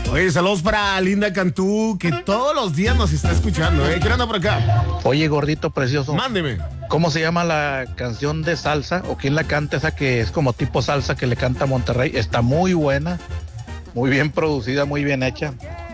Oye, saludos para Linda Cantú, que todos los días nos está escuchando, ¿eh? ¿Quién anda por acá? Oye, gordito precioso. Mándeme. ¿Cómo se llama la canción de salsa? ¿O quién la canta? Esa que es como tipo salsa que le canta Monterrey. Está muy buena, muy bien producida, muy bien hecha.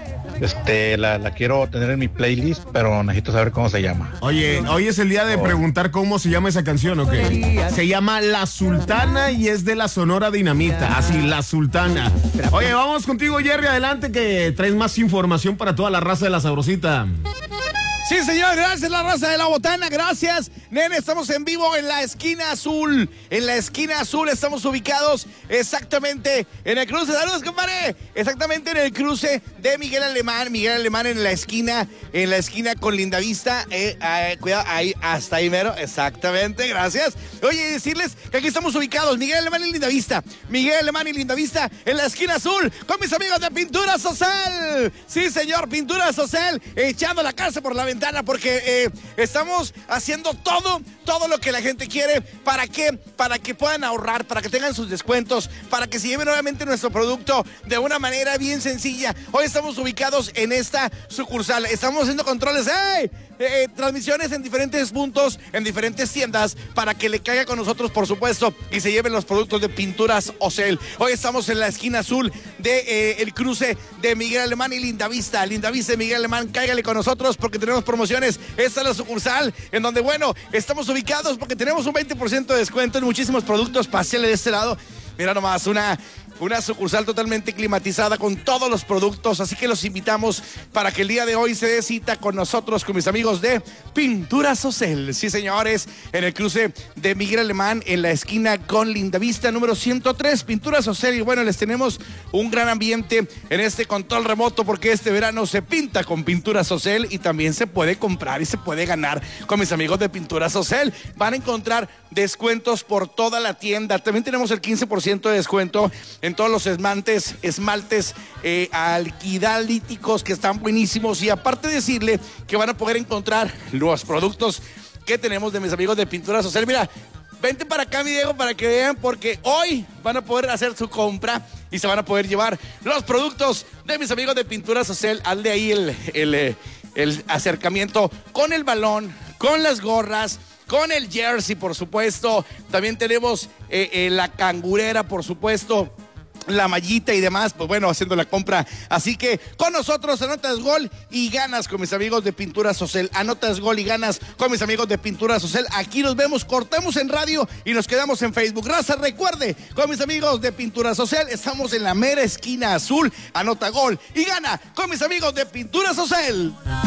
La quiero tener en mi playlist, pero necesito saber cómo se llama. Oye, hoy es el día de preguntar cómo se llama esa canción, ¿ok? Se llama La Sultana y es de la Sonora Dinamita. Así, La Sultana. Oye, vamos contigo, Jerry, adelante, que traes más información para toda la raza de la sabrosita. Sí, señor, gracias, la raza de la botana, gracias. Nene, estamos en vivo en la esquina azul. En la esquina azul estamos ubicados exactamente en el cruce. Saludos, compadre. Exactamente en el cruce de Miguel Alemán. Miguel Alemán en la esquina con Lindavista. Cuidado, ahí, hasta ahí mero. Exactamente, gracias. Oye, decirles que aquí estamos ubicados. Miguel Alemán y Lindavista. Miguel Alemán y Lindavista en la esquina azul con mis amigos de Pintura Socel. Sí, señor, Pintura Socel, echando la casa por la ventana porque estamos haciendo todo lo que la gente quiere. ¿Para qué? Para que puedan ahorrar, para que tengan sus descuentos, para que se lleven nuevamente nuestro producto de una manera bien sencilla. Hoy estamos ubicados en esta sucursal. Estamos haciendo controles, transmisiones en diferentes puntos, en diferentes tiendas, para que le caiga con nosotros, por supuesto, y se lleven los productos de Pinturas Ocel. Hoy estamos en la esquina azul de el cruce de Miguel Alemán y Lindavista. Lindavista y Miguel Alemán, cáigale con nosotros porque tenemos promociones. Esta es la sucursal en donde, bueno, estamos ubicados porque tenemos un 20% de descuento en muchísimos productos. Pásale de este lado. Mira nomás, una sucursal totalmente climatizada con todos los productos, así que los invitamos para que el día de hoy se dé cita con nosotros, con mis amigos de Pinturas Ocel. Sí, señores, en el cruce de Miguel Alemán, en la esquina con Lindavista, número 103, Pinturas Ocel. Y bueno, les tenemos un gran ambiente en este control remoto porque este verano se pinta con Pinturas Ocel y también se puede comprar y se puede ganar con mis amigos de Pinturas Ocel. Van a encontrar descuentos por toda la tienda. También tenemos el 15% de descuento en todos los esmaltes alquidalíticos que están buenísimos. Y aparte de decirle que van a poder encontrar los productos que tenemos de mis amigos de Pinturas Ocel. Mira, vente para acá, mi Diego, para que vean, porque hoy van a poder hacer su compra y se van a poder llevar los productos de mis amigos de Pinturas Ocel. Hazle ahí el acercamiento con el balón, con las gorras, con el jersey, por supuesto. También tenemos la cangurera, por supuesto, la mallita y demás, pues bueno, haciendo la compra. Así que con nosotros anotas gol y ganas con mis amigos de Pinturas Ocel. Anotas gol y ganas con mis amigos de Pinturas Ocel. Aquí nos vemos, cortamos en radio y nos quedamos en Facebook. Raza, recuerde, con mis amigos de Pinturas Ocel estamos en la mera esquina azul. Anota gol y gana con mis amigos de Pinturas Ocel.